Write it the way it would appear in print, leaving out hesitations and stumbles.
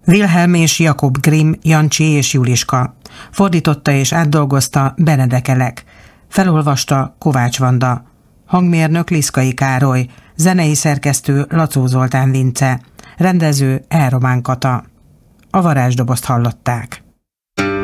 Wilhelm és Jakob Grimm, Jancsi és Juliska. Fordította és átdolgozta Benedek Elek. Felolvasta Kovács Vanda. Hangmérnök Liszkai Károly. Zenei szerkesztő Lacó Zoltán Vince. Rendező Elromán Kata. A varázsdobozt hallották.